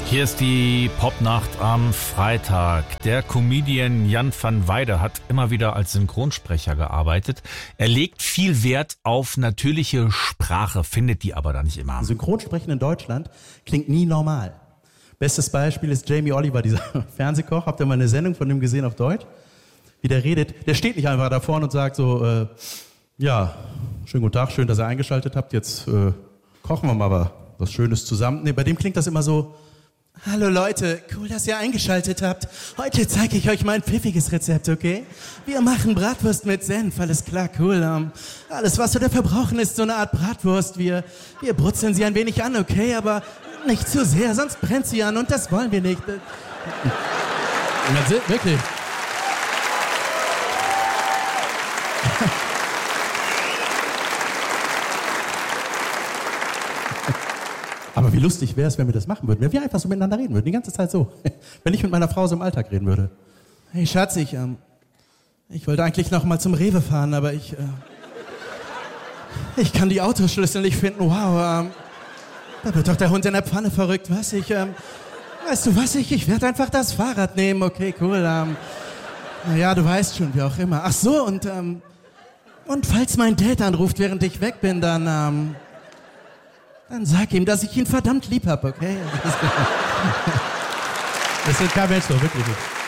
Hier ist die Popnacht am Freitag. Der Comedian Jan van Weide hat immer wieder als Synchronsprecher gearbeitet. Er legt viel Wert auf natürliche Sprache, findet die aber da nicht immer. Synchronsprechen in Deutschland klingt nie normal. Bestes Beispiel ist Jamie Oliver, dieser Fernsehkoch. Habt ihr mal eine Sendung von dem gesehen auf Deutsch? Wie der redet. Der steht nicht einfach da vorne und sagt so, ja, schönen guten Tag, schön, dass ihr eingeschaltet habt. Jetzt kochen wir mal was Schönes zusammen. Nee, bei dem klingt das immer so, hallo Leute, cool, dass ihr eingeschaltet habt. Heute zeige ich euch mein pfiffiges Rezept, okay? Wir machen Bratwurst mit Senf, alles klar, cool. Alles, was wir dafür brauchen, ist so eine Art Bratwurst. Wir brutzeln sie ein wenig an, okay? Aber nicht zu sehr, sonst brennt sie an und das wollen wir nicht. Wirklich. Aber wie lustig wäre es, wenn wir das machen würden, wenn wir einfach so miteinander reden würden, die ganze Zeit so. Wenn ich mit meiner Frau so im Alltag reden würde. Hey Schatz, ich wollte eigentlich noch mal zum Rewe fahren, aber ich kann die Autoschlüssel nicht finden. Wow, da wird doch der Hund in der Pfanne verrückt. Was? Weißt du was? Ich werde einfach das Fahrrad nehmen. Okay, cool. Naja, du weißt schon, wie auch immer. Ach so, und falls mein Dad anruft, während ich weg bin, dann sag ihm, dass ich ihn verdammt lieb hab, okay? Das ist kein Mensch so, wirklich nicht.